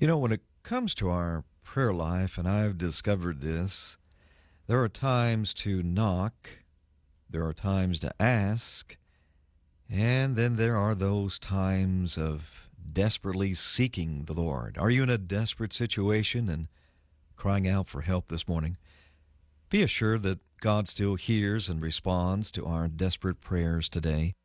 When it comes to our prayer life, and I've discovered this, there are times to knock, there are times to ask, and then there are those times of desperately seeking the Lord. Are you in a desperate situation and crying out for help this morning? Be assured that God still hears and responds to our desperate prayers today.